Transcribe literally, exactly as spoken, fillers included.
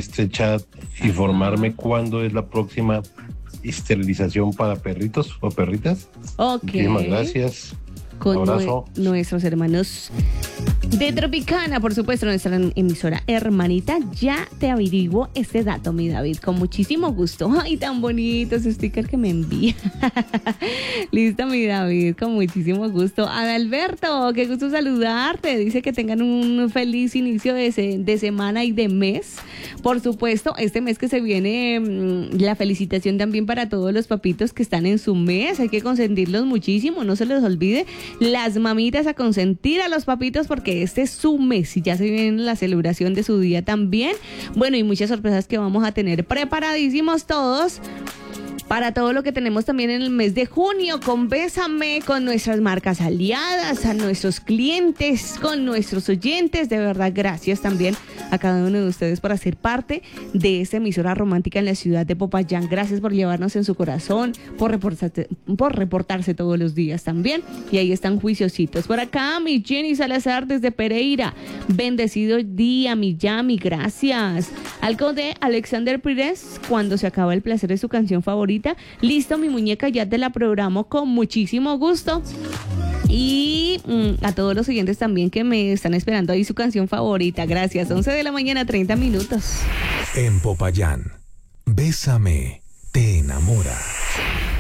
este chat informarme cuándo es la próxima esterilización para perritos o perritas. Ok. Muchísimas gracias. Con Abrazo. nue- nuestros hermanos de Tropicana, por supuesto, nuestra emisora hermanita. Ya te averiguo este dato, mi David, con muchísimo gusto. Ay, tan bonito ese sticker que me envía. Listo, mi David, con muchísimo gusto. Adalberto, qué gusto saludarte. Dice que tengan un feliz inicio de, se- de semana y de mes. Por supuesto, este mes que se viene, mm, la felicitación también para todos los papitos que están en su mes. Hay que consentirlos muchísimo, no se les olvide. Las mamitas, a consentir a los papitos porque este es su mes y ya se viene la celebración de su día también. Bueno, y muchas sorpresas que vamos a tener preparadísimos todos para todo lo que tenemos también en el mes de junio, con Bésame, con nuestras marcas aliadas, a nuestros clientes, con nuestros oyentes. De verdad, gracias también a cada uno de ustedes por hacer parte de esta emisora romántica en la ciudad de Popayán. Gracias por llevarnos en su corazón, por reportarse, por reportarse todos los días también. Y ahí están juiciositos. Por acá, mi Jenny Salazar desde Pereira. Bendecido día, mi Yami, gracias. Algo de Alexander Pires, cuando se acaba el placer de su canción favorita. Listo, mi muñeca, ya te la programo con muchísimo gusto. Y mm, a todos los oyentes también que me están esperando ahí su canción favorita. Gracias. once de la mañana, treinta minutos. En Popayán, Bésame, te enamora.